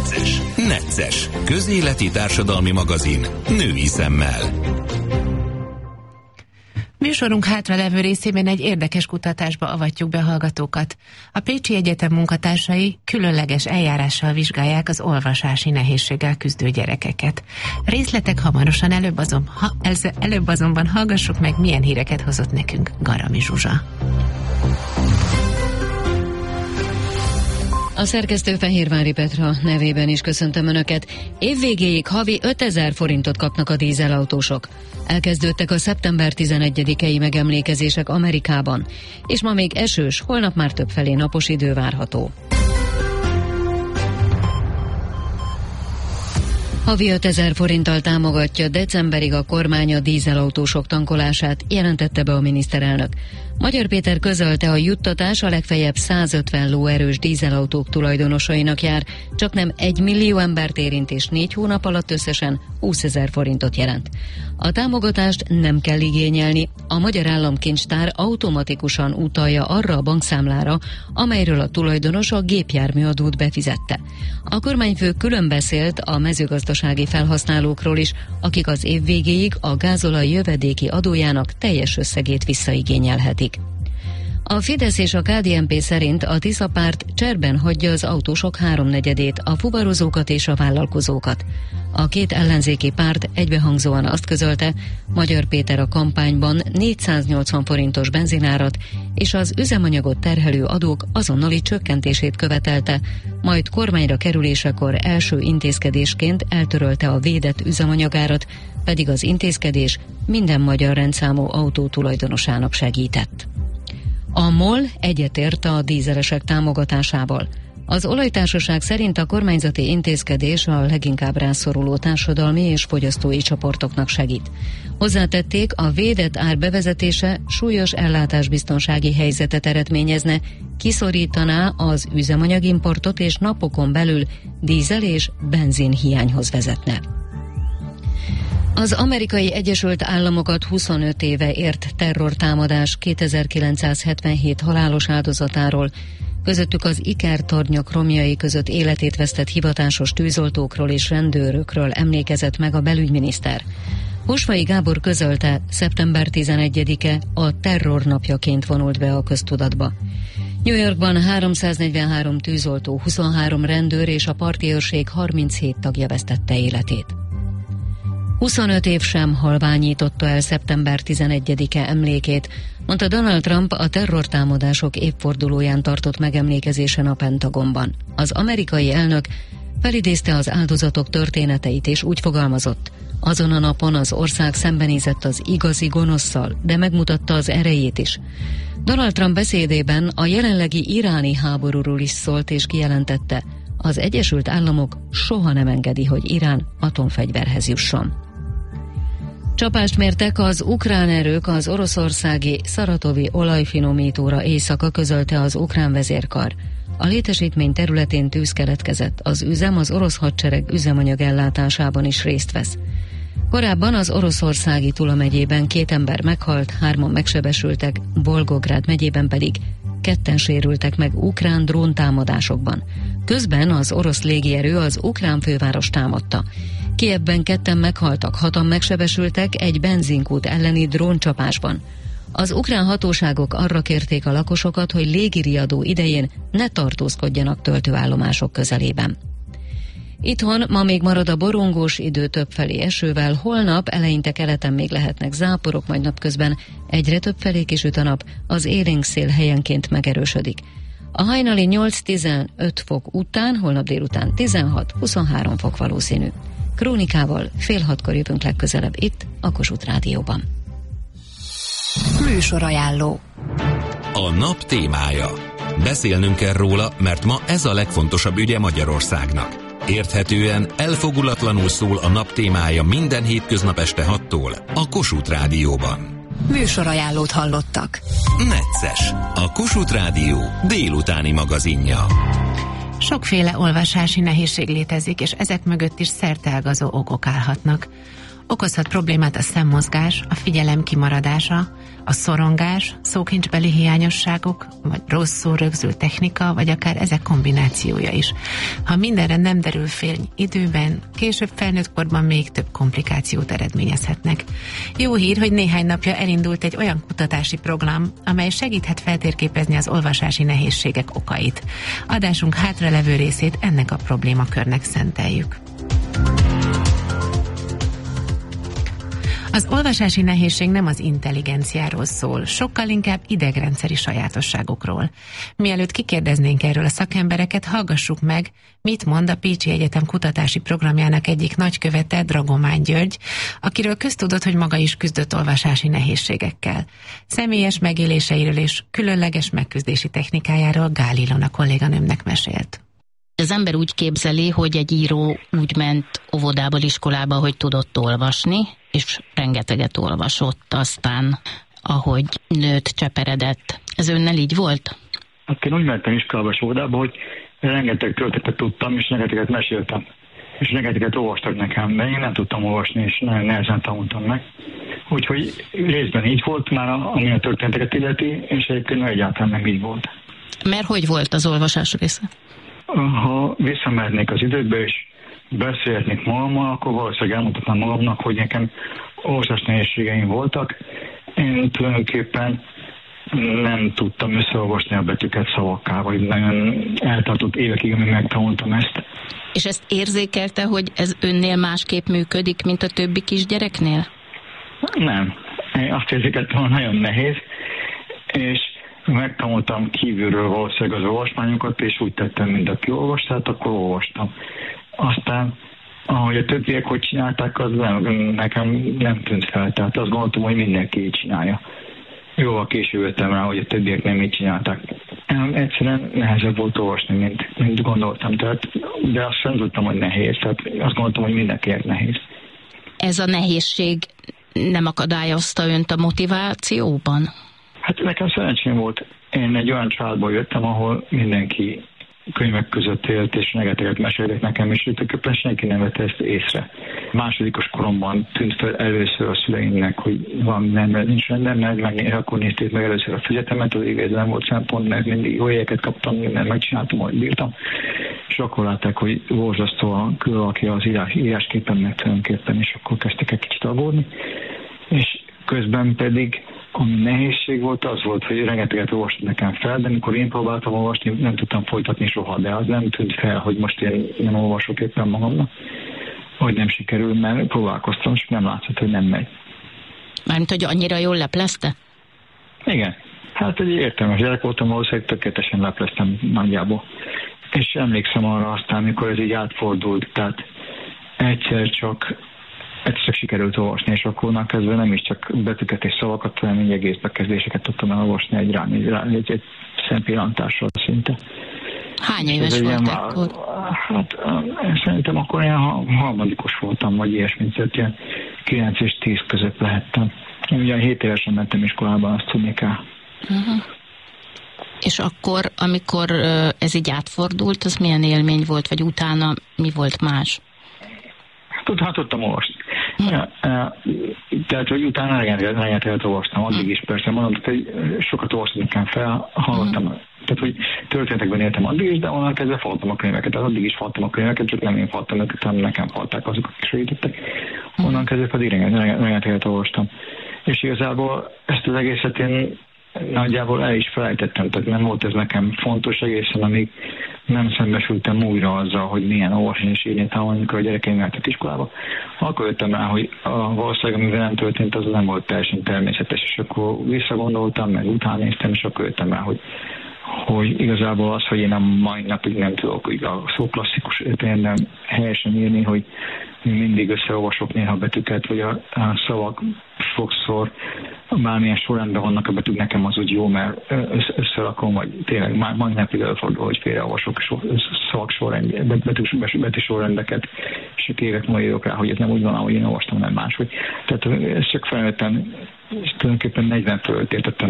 Necces. Közéleti társadalmi magazin női szemmel. Műsorunk hátralevő részében egy érdekes kutatásba avatjuk be hallgatókat. A Pécsi Egyetem munkatársai különleges eljárással vizsgálják az olvasási nehézséggel küzdő gyerekeket. Részletek hamarosan, előbb azonban hallgassuk meg, milyen híreket hozott nekünk Garami Zsuzsa. A szerkesztő Fehérvári Petra nevében is köszöntöm Önöket. Évvégéig havi 5000 forintot kapnak a dízelautósok. Elkezdődtek a szeptember 11-i megemlékezések Amerikában, és ma még esős, holnap már többfelé napos idő várható. Havi 5000 forinttal támogatja decemberig a kormány a dízelautósok tankolását, jelentette be a miniszterelnök. Magyar Péter közölte, a juttatás a legfeljebb 150 lóerős dízelautók tulajdonosainak jár, csaknem 1 millió embert érint, és 4 hónap alatt összesen 20 000 forintot jelent. A támogatást nem kell igényelni, a Magyar Államkincstár automatikusan utalja arra a bankszámlára, amelyről a tulajdonos a gépjárműadót befizette. A kormányfő külön beszélt a mezőgazdasági felhasználókról is, akik az év végéig a gázolaj jövedéki adójának teljes összegét visszaigényelhetik. A Fidesz és a KDNP szerint a Tisza párt cserben hagyja az autósok 3/4-ét, a fuvarozókat és a vállalkozókat. A két ellenzéki párt egybehangzóan azt közölte, Magyar Péter a kampányban 480 forintos benzinárat és az üzemanyagot terhelő adók azonnali csökkentését követelte, majd kormányra kerülésekor első intézkedésként eltörölte a védett üzemanyagárat, pedig az intézkedés minden magyar rendszámú autó tulajdonosának segített. A MOL egyetért a dízelesek támogatásával. Az olajtársaság szerint a kormányzati intézkedés a leginkább rászoruló társadalmi és fogyasztói csoportoknak segít. Hozzátették, a védett ár bevezetése súlyos ellátásbiztonsági helyzetet eredményezne, kiszorítaná az üzemanyagimportot és napokon belül dízel és benzin hiányhoz vezetne. Az Amerikai Egyesült Államokat 25 éve ért terrortámadás 2977 halálos áldozatáról, közöttük az ikertornyok romjai között életét vesztett hivatásos tűzoltókról és rendőrökről emlékezett meg a belügyminiszter. Hosvai Gábor közölte, szeptember 11-e a terrornapjaként vonult be a köztudatba. New Yorkban 343 tűzoltó, 23 rendőr és a parti őrség 37 tagja vesztette életét. 25 év sem halványította el szeptember 11-e emlékét, mondta Donald Trump a terrortámadások évfordulóján tartott megemlékezésen a Pentagonban. Az amerikai elnök felidézte az áldozatok történeteit és úgy fogalmazott, azon a napon az ország szembenézett az igazi gonoszszal, de megmutatta az erejét is. Donald Trump beszédében a jelenlegi iráni háborúról is szólt és kijelentette, az Egyesült Államok soha nem engedi, hogy Irán atomfegyverhez jusson. Csapást mértek az ukrán erők az oroszországi szaratovi olajfinomítóra éjszaka, közölte az ukrán vezérkar. A létesítmény területén tűz keletkezett, az üzem az orosz hadsereg üzemanyag ellátásában is részt vesz. Korábban az oroszországi Tula megyében 2 ember meghalt, 3-an megsebesültek, Volgográd megyében pedig 2 sérültek meg ukrán dróntámadásokban. Közben az orosz légierő az ukrán főváros támadta. Kijevben 2 meghaltak, 6-an megsebesültek egy benzinkút elleni dróncsapásban. Az ukrán hatóságok arra kérték a lakosokat, hogy légiriadó idején ne tartózkodjanak töltőállomások közelében. Itthon ma még marad a borongós idő, többfelé esővel, holnap eleinte keleten még lehetnek záporok, majd napközben egyre többfelé kisüt a nap, az élénk szél helyenként megerősödik. A hajnali 8-15 fok után, holnap délután 16-23 fok valószínű. Krónikával 5:30 jövünk legközelebb itt, a Kossuth Rádióban. Műsorajánló. A nap témája. Beszélnünk kell róla, mert ma ez a legfontosabb ügye Magyarországnak. Érthetően, elfogulatlanul szól a nap témája minden hétköznap este 6-tól a Kossuth Rádióban. Műsorajánlót hallottak. Necces, a Kossuth Rádió délutáni magazinja. Sokféle olvasási nehézség létezik, és ezek mögött is szerteágazó okok állhatnak. Okozhat problémát a szemmozgás, a figyelem kimaradása, a szorongás, szókincsbeli hiányosságok, vagy rosszul rögzült technika, vagy akár ezek kombinációja is. Ha mindenre nem derül fény időben, később felnőtt korban még több komplikációt eredményezhetnek. Jó hír, hogy néhány napja elindult egy olyan kutatási program, amely segíthet feltérképezni az olvasási nehézségek okait. Adásunk hátralevő részét ennek a problémakörnek szenteljük. Az olvasási nehézség nem az intelligenciáról szól, sokkal inkább idegrendszeri sajátosságokról. Mielőtt kikérdeznénk erről a szakembereket, hallgassuk meg, mit mond a Pécsi Egyetem kutatási programjának egyik nagykövete, Dragomán György, akiről köztudott, hogy maga is küzdött olvasási nehézségekkel. Személyes megéléseiről és különleges megküzdési technikájáról Gál Ilona kolléganőmnek mesélt. Az ember úgy képzeli, hogy egy író úgy ment óvodából, iskolába, hogy tudott olvasni, és rengeteget olvasott, aztán ahogy nőtt, cseperedett. Ez önnel így volt? Hát én úgy mentem iskolába és óvodába, hogy rengeteg történetet tudtam, és rengeteget meséltem. És rengeteget olvastak nekem, de én nem tudtam olvasni, és nagyon nehezen tanultam meg. Úgyhogy részben így volt már, ami a történeteket illeti, és egyébként egyáltalán nem így volt. Mert hogy volt az olvasás része? Ha visszamehetnék az időkbe, és beszélhetnék magammal, akkor valószínűleg elmutatnám magamnak, hogy nekem olvasás nehézségeim voltak. Én tulajdonképpen nem tudtam összeolvasni a betűket szavakká, vagy nagyon eltartott évekig, amíg megtanultam ezt. És ezt érzékelte, hogy ez önnél másképp működik, mint a többi kisgyereknél? Nem. Én azt érzékeltem, hogy nagyon nehéz, és megtanultam kívülről valószínűleg az olvasmányokat, és úgy tettem, mint aki olvast, tehát akkor olvastam. Aztán, ahogy a többiek hogy csinálták, az nekem nem tűnt fel, tehát azt gondoltam, hogy mindenki így csinálja. Jóval később jöttem rá, hogy a többiek nem így csinálták. Egyszerűen nehezebb volt olvasni, mint gondoltam, de azt sem tudtam, hogy nehéz, tehát azt gondoltam, hogy mindenkinek nehéz. Ez a nehézség nem akadályozta önt a motivációban? Hát nekem szerencsém volt. Én egy olyan családból jöttem, ahol mindenki könyvek között élt, és rengeteget meséltek nekem, és tulajdonképpen senki nem vette ezt észre. Másodikos koromban tűnt fel először a szüleimnek, hogy valami nincs rendben, meg akkor nézték meg először a füzetemet, az igaz nem volt szempont, mert mindig jó jegyeket kaptam, mindent megcsináltam, ahogy bírtam. És akkor látták, hogy borzasztóan különalakja az írásképpen, meg tulajdonképpen, és akkor kezdtek egy kicsit aggódni. És közben pedig ami nehézség volt, az volt, hogy rengeteget olvastam nekem fel, de amikor én próbáltam olvasni, nem tudtam folytatni soha, de az nem tűnt fel, hogy most én nem olvasok éppen magamnak, hogy nem sikerül, mert próbálkoztam, és nem látszott, hogy nem megy. Mármint, hogy annyira jól leplezte? Igen. Hát egy értelmes gyerek voltam, valószínűleg tökéletesen lepleztem nagyjából. És emlékszem arra aztán, amikor ez így átfordult, tehát egyszer csak sikerült olvasni, és akkor kezdve nem is csak betűket és szavakat, hanem egy egész bekezdéseket tudtam elolvasni egy szempillantással szinte. Hány éves volt akkor? Hát szerintem akkor ilyen harmadikos voltam, vagy ilyesmint, tehát ilyen 9 és 10 között lehettem. Én ugye 7 évesen mentem iskolába, azt tudni kell. Uh-huh. És akkor, amikor ez így átfordult, az milyen élmény volt, vagy utána mi volt más? Hát tudtam olvasni. Tehát, hogy utána rengeteget olvastam, addig is persze mondom, hogy sokat olvastam nekem fel, hallottam, tehát, hogy történetekben éltem addig is, de onnan kezdve faltam a könyveket, tehát addig is faltam a könyveket, csak nem én faltam őket, hanem nekem falták azok, akik segítettek. Onnan kezdve pedig rengeteget olvastam. És igazából ezt az egészet én nagyjából el is felejtettem, tehát nem volt ez nekem fontos egészen, amíg nem szembesültem újra azzal, hogy milyen olvasni és írni tanulni, amikor a gyerekeim jártak iskolába. Akkor jöttem rá, hogy valószínűleg amivel nem történt, az nem volt teljesen természetes, és akkor visszagondoltam, meg utána néztem, és akkor jöttem rá, hogy igazából az, hogy én a mai napig nem tudok a szó klasszikus értelemben helyesen írni, hogy mindig összeolvasok néha betűket, vagy a szavak sokszor bármilyen sorrendben vannak a betűk, nekem az úgy jó, mert összerakom, vagy tényleg mai napig előfordul, hogy félreolvasok szavak betű sorrendeket, és évek múlva írok rá, hogy ez nem úgy van, ahogy én olvastam, nem máshogy. Tehát ez csak felnőttem, és tulajdonképpen 40 fölött értettem